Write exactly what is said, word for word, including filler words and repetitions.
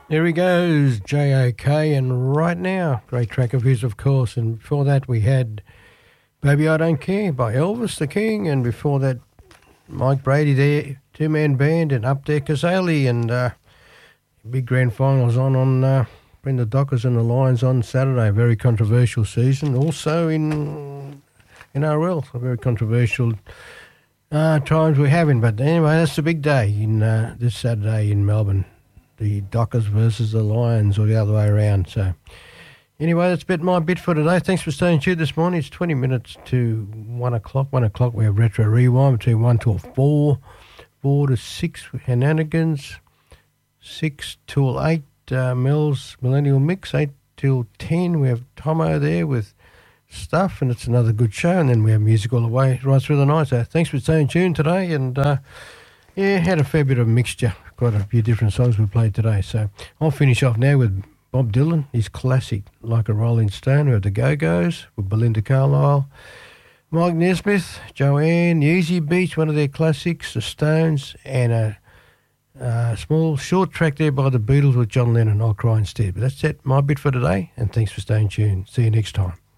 There he goes, J O K, and Right Now, great track of his, of course. And before that, we had Baby I Don't Care by Elvis the King, and before that, Mike Brady there, two-man band, and Up There Kazali, and uh, big grand finals on on uh, between the Dockers and the Lions on Saturday. Very controversial season. Also in in R L, a very controversial uh, times we're having. But anyway, that's the big day in uh, this Saturday in Melbourne. The Dockers versus the Lions, or the other way around. So anyway, that's bit my bit for today. Thanks for staying tuned this morning. It's twenty minutes to one o'clock. One o'clock we have Retro Rewind between one till four. Four to six Shenanigans. Six till eight uh, Mel's Millennial Mix. Eight till ten we have Tomo there with stuff, and it's another good show. And then we have music all the way right through the night. So thanks for staying tuned today. And uh, yeah, had a fair bit of mixture. Quite a few different songs we played today. So I'll finish off now with Bob Dylan, his classic Like a Rolling Stone. We have the Go-Go's with Belinda Carlisle, Mike Nesmith, Joanne, the Easy Beats, one of their classics, the Stones, and a, a small short track there by the Beatles with John Lennon, I'll Cry Instead. But that's it, my bit for today, and thanks for staying tuned. See you next time.